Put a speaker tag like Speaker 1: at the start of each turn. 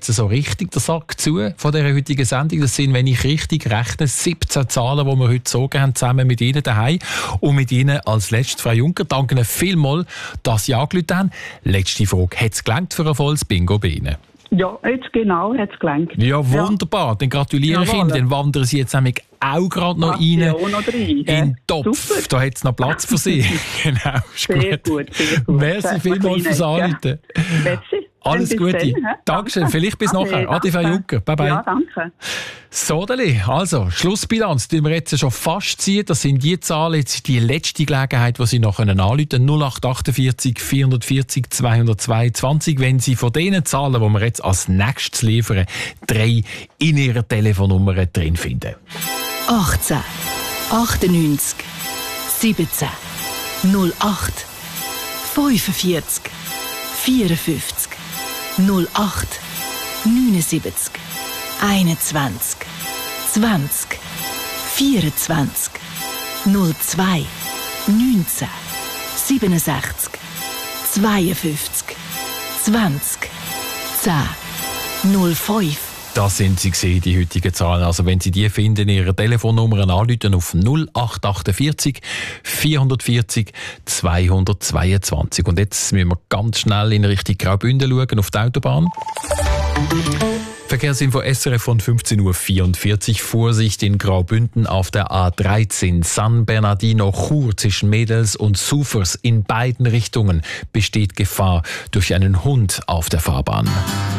Speaker 1: jetzt so richtig den Sack zu von dieser heutigen Sendung. Das sind, wenn ich richtig rechne, 17 Zahlen, die wir heute gezogen haben, zusammen mit Ihnen daheim. Und mit Ihnen als letztes, Frau Juncker, danke Ihnen vielmals, dass Sie angerufen haben. Letzte Frage, hat es gelangt für ein volles Bingo bei Ihnen?
Speaker 2: Ja, jetzt genau hat es gelangt.
Speaker 1: Ja, wunderbar. Dann gratuliere ich Ihnen. Dann wandern Sie jetzt nämlich auch gerade noch rein in den Topf. Super. Da hat es noch Platz für Sie. Genau, ist
Speaker 2: sehr gut. Sehr gut.
Speaker 1: Merci vielmals fürs Anrufen.
Speaker 2: Merci.
Speaker 1: Alles Gute.
Speaker 2: Dann,
Speaker 1: Dankeschön. Vielleicht bis nachher. Ade, Frau Juncker. Bye bye.
Speaker 2: Ja, danke.
Speaker 1: So, also, Schlussbilanz, die wir jetzt schon fast ziehen. Das sind die Zahlen, jetzt die letzte Gelegenheit, die Sie noch anrufen können. 0848 440 222. Wenn Sie von diesen Zahlen, die wir jetzt als nächstes liefern, 3 in Ihrer Telefonnummer drin finden.
Speaker 3: 18, 98, 17, 08, 45, 54, 08, 79, 21, 20, 24, 02, 19, 67, 52, 20, 10, 05.
Speaker 1: Das sind sie gesehen, die heutigen Zahlen. Also wenn Sie die finden, Ihre Telefonnummer anrufen auf 0848 440 222. Und jetzt müssen wir ganz schnell in Richtung Graubünden schauen, auf die Autobahn. Verkehrsinfo SRF von 15.44 Uhr. Vorsicht in Graubünden auf der A13 San Bernardino-Chur zwischen Mädels und Sufers. In beiden Richtungen besteht Gefahr durch einen Hund auf der Fahrbahn.